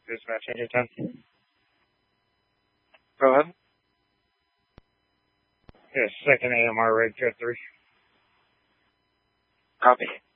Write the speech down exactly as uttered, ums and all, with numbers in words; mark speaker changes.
Speaker 1: Dispatch eight ten. Go ahead. Yes, second A M R rig code three.
Speaker 2: Copy.